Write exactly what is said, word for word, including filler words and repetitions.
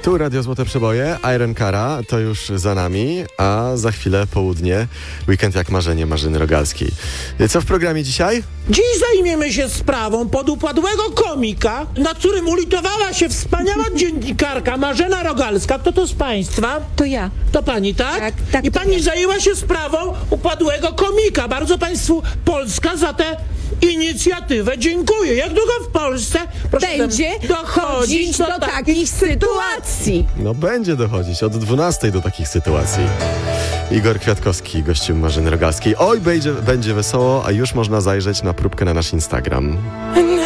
Tu Radio Złote Przeboje, Iron Cara, to już za nami, a za chwilę południe, weekend jak marzenie Marzyny Rogalskiej. Co w programie dzisiaj? Dziś zajmiemy się sprawą podupadłego komika, nad którym ulitowała się wspaniała dziennikarka Marzena Rogalska. Kto to z państwa? To ja. To pani, tak? Tak, tak, I to pani ja. zajęła się sprawą upadłego komika. Bardzo państwu Polska za tę inicjatywę dziękuję. Jak długo w Polsce proszę Będzie dochodzić do, do takich sytuacji. No będzie dochodzić od dwunastej do takich sytuacji. Igor Kwiatkowski, gościem Marzyny Rogalskiej. Oj, będzie, będzie wesoło, a już można zajrzeć na próbkę na nasz Instagram.